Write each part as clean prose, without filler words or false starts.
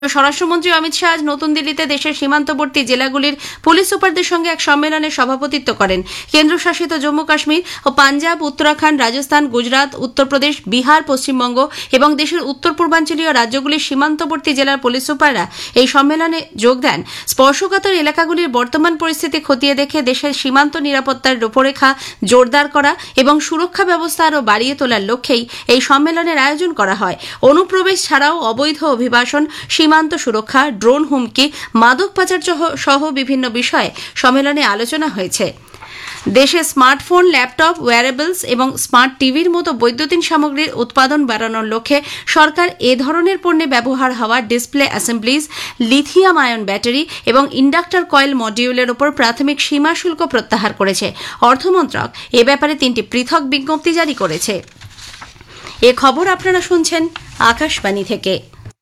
স্বরাষ্ট্রমন্ত্রী অমিত শাহ আজ নতুন দিল্লিতে দেশের সীমান্তবর্তী জেলাগুলির পুলিশ সুপারদের সঙ্গে এক সম্মেলনে সভাপতিত্ব করেন। কেন্দ্রশাসিত জম্মু কাশ্মীর ও পাঞ্জাব, উত্তরাখণ্ড, রাজস্থান, গুজরাট, উত্তরপ্রদেশ, বিহার, পশ্চিমবঙ্গ এবং দেশের উত্তর পূর্বাঞ্চলীয় রাজ্যগুলির সীমান্তবর্তী জেলার পুলিশ সুপাররা এই সম্মেলনে যোগ দেন। স্পর্শকাতর এলাকাগুলির বর্তমান পরিস্থিতি খতিয়ে দেখে দেশের সীমান্ত নিরাপত্তার রূপরেখা জোরদার করা এবং সুরক্ষা ব্যবস্থা আরও বাড়িয়ে তোলার লক্ষ্যেই এই সম্মেলনের আয়োজন করা হয়। অনুপ্রবেশ ছাড়াও অবৈধ অভিবাসন, সীমান্ত সুরক্ষা, ড্রোন হুমকি, মাদক পাচার সহ বিভিন্ন বিষয়ে সম্মেলনে আলোচনা হয়েছে। দেশে স্মার্টফোন, ল্যাপটপ, ওয়্যারেবলস এবং স্মার্ট টিভির মতো বৈদ্যুতিন সামগ্রীর উৎপাদন বাড়ানোর লক্ষ্যে সরকার এ ধরনের পণ্যে ব্যবহার হওয়া display Assembly's, lithium ion battery এবং ইন্ডাক্টর কয়েল মডিউলের উপর প্রাথমিক সীমা শুল্ক প্রত্যাহার করেছে। অর্থমন্ত্রক এ ব্যাপারে 3টি পৃথক বিজ্ঞপ্তি জারি করেছে। এ খবর আপনারা শুনছেন আকাশবাণী থেকে।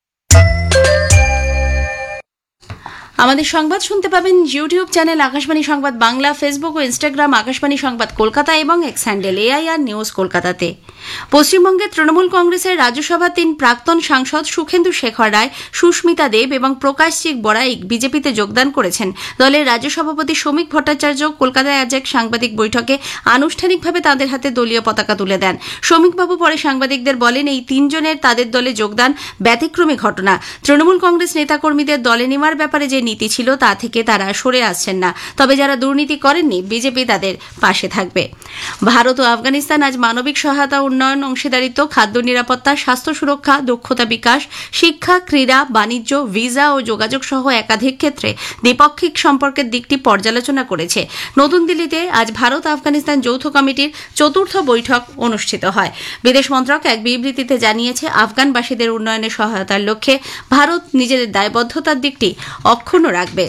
আমাদের সংবাদ শুনতে পাবেন ইউটিউব চ্যানেল আকাশবাণী সংবাদ বাংলা, ফেসবুক ও ইনস্টাগ্রাম আকাশবাণী সংবাদ কলকাতা এবং এক্স হ্যান্ডেল AIR নিউজ কলকাতাতে। পশ্চিমবঙ্গের তৃণমূল কংগ্রেসের রাজ্যসভার 3 প্রাক্তন সাংসদ সুখেন্দু শেখর রায়, সুস্মিতা দেব এবং প্রকাশচিক বড়াইক বিজেপিতে যোগদান করেছেন। দলের রাজ্য সভাপতি শ্রমিক ভট্টাচার্য কলকাতায় আজ এক সাংবাদিক বৈঠকে আনুষ্ঠানিকভাবে তাঁদের হাতে দলীয় পতাকা তুলে দেন। শ্রমিকবাবু পরে সাংবাদিকদের বলেন, এই 3 জনের তাদের দলে যোগদান ব্যতিক্রমী ঘটনা। তৃণমূল কংগ্রেস নেতাকর্মীদের দলে নেওয়ার ব্যাপারে যে নীতি ছিল তা থেকে তারা সরে আসছেন না, তবে যারা দুর্নীতি করেননি বিজেপি তাদের পাশে থাকবে। ভারত ও আফগানিস্তান আজ মানবিক সহায়তা, উন্নয়ন, অংশীদারিত্ব, খাদ্য নিরাপত্তা, স্বাস্থ্য সুরক্ষা, দক্ষতা বিকাশ, শিক্ষা, ক্রীড়া, বাণিজ্য, ভিসা ও যোগাযোগ সহ একাধিক ক্ষেত্রে দ্বিপাক্ষিক সম্পর্কের দিকটি পর্যালোচনা করেছে। নতুন দিল্লিতে আজ ভারত আফগানিস্তান যৌথ কমিটির 4র্থ বৈঠক অনুষ্ঠিত হয়। বিদেশ মন্ত্রক এক বিবৃতিতে জানিয়েছে, আফগানবাসীদের উন্নয়নে সহায়তার লক্ষ্যে ভারত নিজেদের দায়বদ্ধতার দিকটি অক্ষুণ্ণ রাখবে।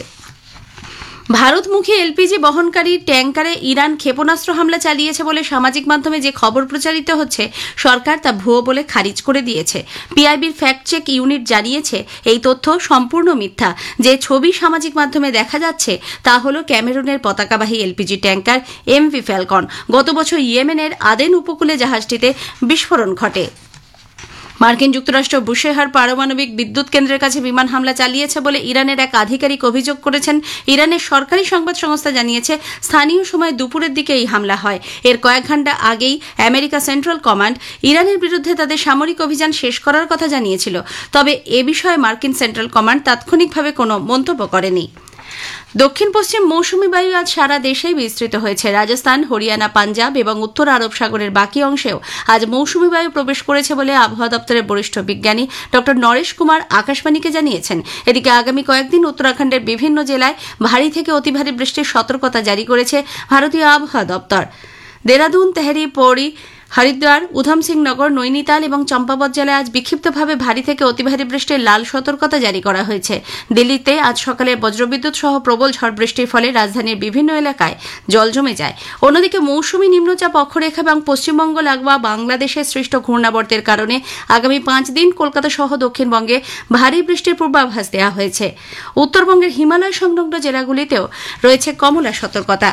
ভারতমুখী এলপিজি বহনকারী ট্যাঙ্কারে ইরান ক্ষেপণাস্ত্র হামলা চালিয়েছে বলে সামাজিক মাধ্যমে যে খবর প্রচারিত হচ্ছে, সরকার তা ভুয়ো বলে খারিজ করে দিয়েছে। পিআইবির ফ্যাক্ট চেক ইউনিট জানিয়েছে, এই তথ্য সম্পূর্ণ মিথ্যা। যে ছবি সামাজিক মাধ্যমে দেখা যাচ্ছে তা হল ক্যামেরুনের পতাকাবাহী এলপিজি ট্যাঙ্কার MV ফ্যালকন। গত বছর ইয়েমেনের আদেন উপকূলে জাহাজটিতে বিস্ফোরণ ঘটে। মার্কিন যুক্তরাষ্ট্র বুশেহার পারমাণবিক বিদ্যুৎ কেন্দ্রের কাছে বিমান হামলা চালিয়েছে বলে ইরানের এক আধিকারিক অভিযোগ করেছেন। ইরানের সরকারি সংবাদ সংস্থা জানিয়েছে, স্থানীয় সময় দুপুরের দিকে এই হামলা হয়। এর কয়েক ঘণ্টা আগেই আমেরিকা সেন্ট্রাল কমান্ড ইরানের বিরুদ্ধে তাদের সামরিক অভিযান শেষ করার কথা জানিয়েছিল, তবে এ বিষয়ে মার্কিন সেন্ট্রাল কমান্ড তাৎক্ষণিকভাবে কোনো মন্তব্য করেনি। দক্ষিণ পশ্চিম মৌসুমী বায়ু আজ সারা দেশেই বিস্তৃত হয়েছে। রাজস্থান, হরিয়ানা, পাঞ্জাব এবং উত্তর আরব সাগরের বাকি অংশেও আজ মৌসুমী বায়ু প্রবেশ করেছে বলে আবহাওয়া দপ্তরের বরিষ্ঠ বিজ্ঞানী ড নরেশ কুমার আকাশবাণীকে জানিয়েছেন। এদিকে আগামী কয়েকদিন উত্তরাখণ্ডের বিভিন্ন জেলায় ভারী থেকে অতি ভারী বৃষ্টির সতর্কতা জারি করেছে ভারতীয় আবহাওয়া দপ্তর। দেরাদুন, তেহরি, পৌড়ি, হরিদ্বার, উধম সিং নগর, নৈনিতাল এবং চম্পাবত জেলায় আজ বিক্ষিপ্তভাবে ভারী থেকে অতি ভারী বৃষ্টির লাল সতর্কতা জারি করা হয়েছে। দিল্লিতে আজ সকালে বজ্রবিদ্যুৎ সহ প্রবল ঝড় বৃষ্টির ফলে রাজধানীর বিভিন্ন এলাকায় জল জমে যায়। অন্যদিকে মৌসুমী নিম্নচাপ অক্ষরেখা এবং পশ্চিমবঙ্গ লাগোয়া বাংলাদেশে সৃষ্ট ঘূর্ণাবর্তের কারণে আগামী 5 দিন কলকাতা সহ দক্ষিণবঙ্গে ভারী বৃষ্টির পূর্বাভাস দেওয়া হয়েছে। উত্তরবঙ্গের হিমালয় সংলগ্ন জেলাগুলিতেও রয়েছে কমলা সতর্কতা।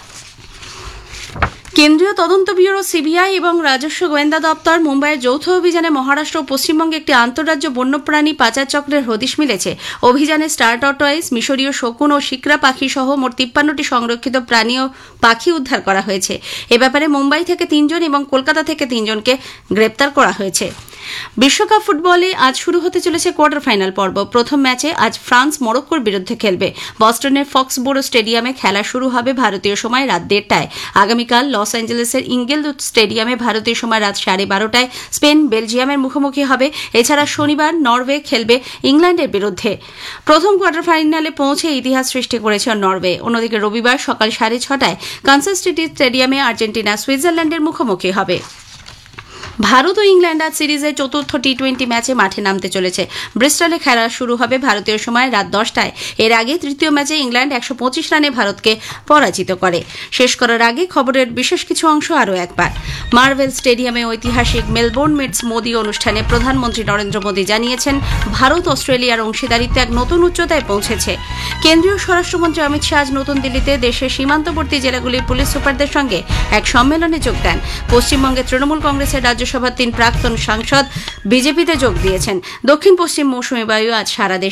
কেন্দ্রীয় তদন্ত ব্যুরো সিবিআই এবং রাজস্ব গোয়েন্দা দপ্তর মুম্বাইয়ের যৌথ অভিযানে মহারাষ্ট্র ও পশ্চিমবঙ্গে একটি আন্তঃরাজ্য বন্যপ্রাণী পাচার চক্রের হদিশ মিলেছে। অভিযানে স্টার টর্টয়েস, মিশরীয় শকুন ও শিকরা পাখি সহ মোট 53টি সংরক্ষিত প্রাণী ও পাখি উদ্ধার করা হয়েছে। এ ব্যাপারে মুম্বাই থেকে 3 জন এবং কলকাতা থেকে 3 জনকে গ্রেপ্তার করা হয়েছে। বিশ্বকাপ ফুটবলে আজ শুরু হতে চলেছে কোয়ার্টার ফাইনাল পর্ব। প্রথম ম্যাচে আজ ফ্রান্স মরক্কোর বিরুদ্ধে খেলবে। বস্টনের ফক্সবোরো স্টেডিয়ামে খেলা শুরু হবে ভারতীয় সময় রাত 1:30টায়। আগামীকাল লস অ্যাঞ্জেলেসের ইঙ্গেলউড স্টেডিয়ামে ভারতীয় সময় রাত 12:30টায় স্পেন বেলজিয়ামের মুখোমুখি হবে। এছাড়া শনিবার নরওয়ে খেলবে ইংল্যান্ডের বিরুদ্ধে। প্রথম কোয়ার্টার ফাইনালে পৌঁছে ইতিহাস সৃষ্টি করেছে নরওয়ে। অন্যদিকে রবিবার সকাল 6:30টায় কানসাস সিটি স্টেডিয়ামে আর্জেন্টিনা সুইজারল্যান্ডের মুখোমুখি হবে। ভারত ও ইংল্যান্ড আজ সিরিজের 4র্থ টি20 ম্যাচে মাঠে নামতে চলেছে। ব্রিস্টলে খেলা শুরু হবে ভারতীয় সময় রাত 10টায়। এর আগে তৃতীয় ম্যাচে ইংল্যান্ড 125 রানে ভারতকে পরাজিত করে। শেষ করার আগে খবরের বিশেষ কিছু অংশ আরও একবার। মার্ভেল স্টেডিয়ামে ঐতিহাসিক মেলবোর্ন মিটস মোদি অনুষ্ঠানে প্রধানমন্ত্রী নরেন্দ্র মোদী জানিয়েছেন, ভারত অস্ট্রেলিয়ার অংশীদারিত্ব এক নতুন উচ্চতায় পৌঁছেছে। কেন্দ্রীয় স্বরাষ্ট্রমন্ত্রী অমিত শাহ আজ নতুন দিল্লিতে দেশের সীমান্তবর্তী জেলাগুলির পুলিশ সুপারদের সঙ্গে এক সম্মেলনে যোগ দেন। পশ্চিমবঙ্গে তৃণমূল কংগ্রেসের রাজ্য রাজ্যসভার 3 প্রাক্তন সাংসদ বিজেপিতে যোগ দিয়েছেন। দক্ষিণ পশ্চিম মৌসুমী বায়ু আজ সারা দেশে